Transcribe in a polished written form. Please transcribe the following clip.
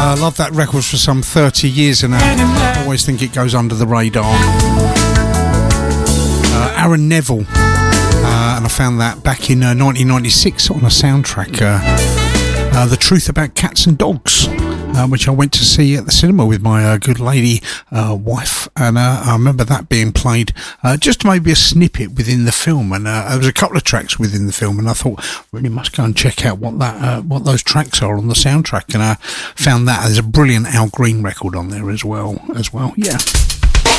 Love that record for some 30 years, and I always think it goes under the radar. Aaron Neville, and I found that back in 1996 on a soundtrack, The Truth About Cats and Dogs, which I went to see at the cinema with my good lady wife, and I remember that being played just maybe a snippet within the film, and there was a couple of tracks within the film, and I thought really must go and check out what those tracks are on the soundtrack, and I found that there's a brilliant Al Green record on there as well. Yeah.